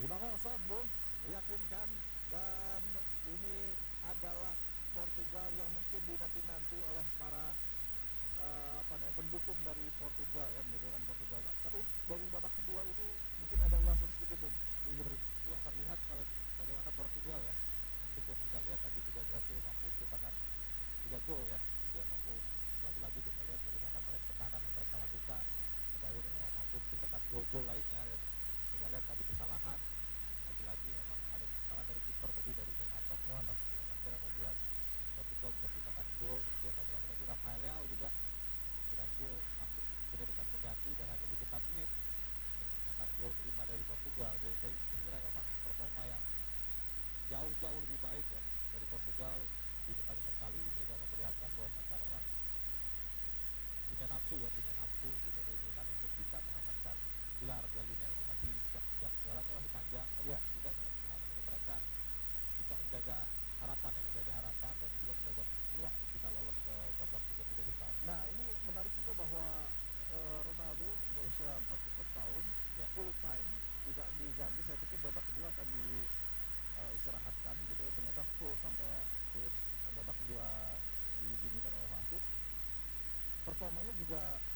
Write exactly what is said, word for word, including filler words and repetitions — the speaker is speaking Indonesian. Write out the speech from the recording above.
lima kosong Bung, meyakinkan, dan ini adalah Portugal yang mungkin dinanti-nanti oleh para uh, apa namanya pendukung dari Portugal kan gitu kan Portugal. Tapi dari babak kedua itu mungkin ada ulasan sedikit Bung. Ya terlihat kalau bagaimana Portugal ya, meskipun kita lihat tadi sudah berhasil mampu menciptakan tiga gol ya, dia mampu lagi-lagi kita lihat bagaimana mereka tekanan yang mereka lakukan, pada akhirnya memang mampu menciptakan gol-gol lainnya. Dan kita lihat tadi kesalahan lagi-lagi memang ada kesalahan dari kiper tadi dari Renato ya, akhirnya membuat Portugal bisa menciptakan gol. Kemudian bagaimana tadi Rafael Leao juga berhasil masuk jadi pemain pengganti dan hanya butuh empat menit menciptakan gol kelima dari Portugal. Jadi saya kira memang performa yang jauh-jauh lebih baik ya dari Portugal di pertandingan kali ini, dan memperlihatkan bahwa mereka memang punya nafsu ya, punya nafsu, punya keinginan untuk bisa mengamankan gelar Piala Dunia ini. Masih jalannya masih panjang, tapi ya. Juga dengan kemenangan ini mereka bisa menjaga harapan ya, menjaga harapan dan juga menjaga peluang untuk bisa lolos ke babak tiga puluh tiga besar. Nah ini menarik juga bahwa uh, Ronaldo berusia empat puluh satu tahun ya, full time tidak diganti. Saya pikir babak kedua akan di uh, istirahatkan gitu ya, ternyata full sampai full, uh, babak kedua dibunyikan oleh wasit. Performanya juga